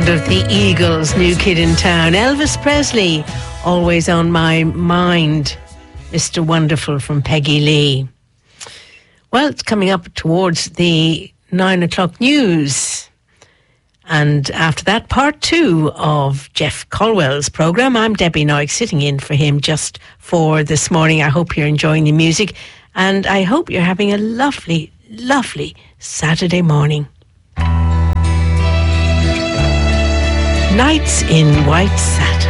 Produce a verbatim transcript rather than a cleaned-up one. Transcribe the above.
Of the Eagles, New Kid in Town. Elvis Presley, Always on My Mind. Mister Wonderful from Peggy Lee. Well, it's coming up towards the nine o'clock news. And after that, part two of Jeff Colwell's programme. I'm Debbie Noik, sitting in for him just for this morning. I hope you're enjoying the music. And I hope you're having a lovely, lovely Saturday morning. Nights in White Satin.